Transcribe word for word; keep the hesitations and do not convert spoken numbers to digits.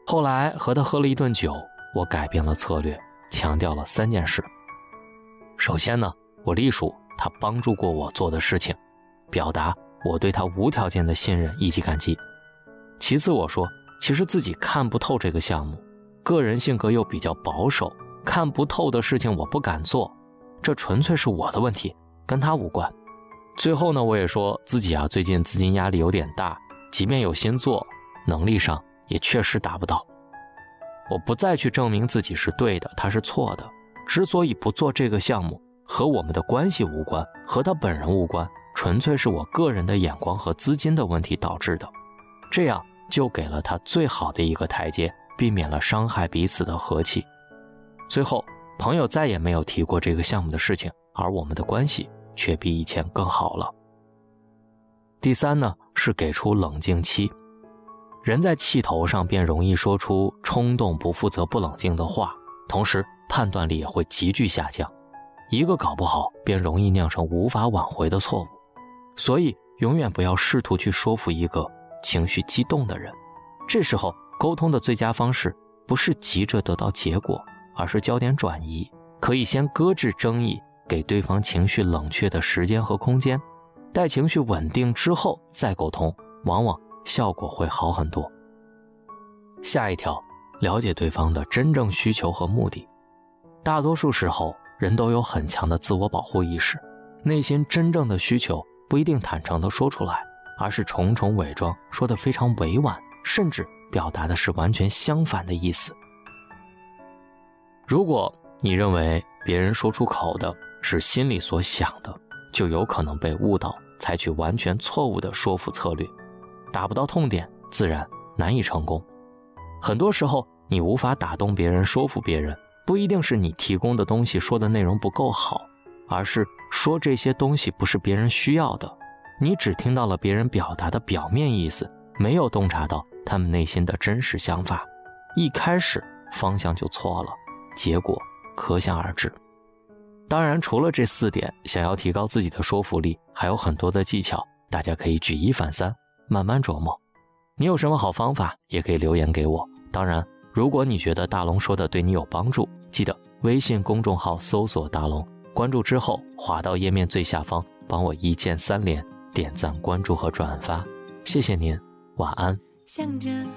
后来和他喝了一顿酒，我改变了策略，强调了三件事。首先呢，我隶属他帮助过我做的事情，表达我对他无条件的信任以及感激。其次我说，其实自己看不透这个项目，个人性格又比较保守，看不透的事情我不敢做，这纯粹是我的问题，跟他无关。最后呢，我也说自己啊最近资金压力有点大，即便有心做，能力上也确实达不到。我不再去证明自己是对的，他是错的。之所以不做这个项目，和我们的关系无关，和他本人无关，纯粹是我个人的眼光和资金的问题导致的。这样就给了他最好的一个台阶，避免了伤害彼此的和气。最后，朋友再也没有提过这个项目的事情，而我们的关系却比以前更好了。第三呢，是给出冷静期。人在气头上便容易说出冲动、不负责、不冷静的话，同时判断力也会急剧下降。一个搞不好便容易酿成无法挽回的错误。所以永远不要试图去说服一个情绪激动的人。这时候沟通的最佳方式不是急着得到结果，而是焦点转移，可以先搁置争议，给对方情绪冷却的时间和空间，待情绪稳定之后再沟通，往往效果会好很多。下一条，了解对方的真正需求和目的。大多数时候，人都有很强的自我保护意识，内心真正的需求不一定坦诚地说出来，而是重重伪装，说得非常委婉，甚至表达的是完全相反的意思。如果你认为别人说出口的是心里所想的，就有可能被误导，采取完全错误的说服策略，打不到痛点，自然难以成功。很多时候，你无法打动别人，说服别人，不一定是你提供的东西说的内容不够好，而是说这些东西不是别人需要的，你只听到了别人表达的表面意思，没有洞察到他们内心的真实想法，一开始方向就错了，结果可想而知。当然，除了这四点，想要提高自己的说服力，还有很多的技巧，大家可以举一反三，慢慢琢磨。你有什么好方法，也可以留言给我。当然，如果你觉得大龙说的对你有帮助，记得微信公众号搜索大龙，关注之后滑到页面最下方，帮我一键三连，点赞、关注和转发，谢谢您，晚安。向着